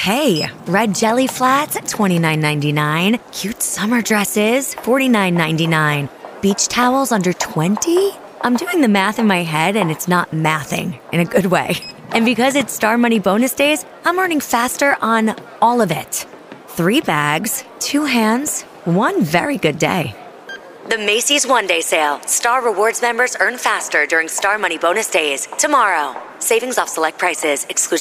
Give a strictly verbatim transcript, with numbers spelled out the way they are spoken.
Okay, red jelly flats, twenty-nine ninety-nine. Cute summer dresses, forty-nine ninety-nine. Beach towels under twenty? I'm doing the math in my head and it's not mathing in a good way. And because it's Star Money bonus days, I'm earning faster on all of it. Three bags, two hands, one very good day. The Macy's One Day Sale. Star Rewards members earn faster during Star Money bonus days. Tomorrow. Savings off select prices. Exclusion